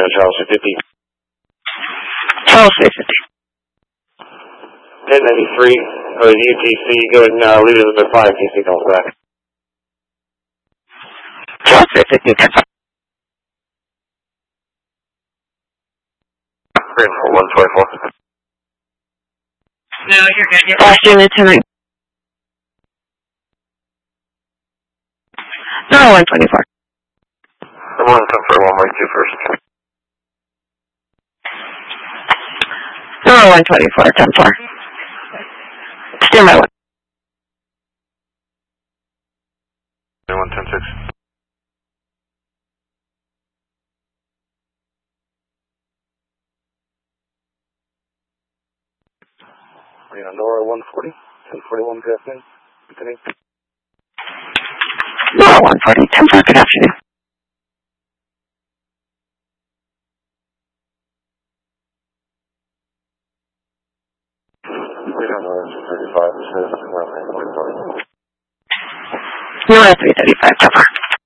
Charles 350. Charles 350. 1093, go to UTC, go to lead Elizabeth 5, UTC calls back. Charles 350, 10-5. Green for 124. No, you're good. You're Last unit tonight. No, 124. I'm going to confirm 112 first. No, 124, 10-4. Stand by 1. 110-6. We're on Nora 140, 1041, good afternoon. Continue. No, 140, 10-4, good afternoon. We don't know, it's 35, it says, No, 335, 10-4.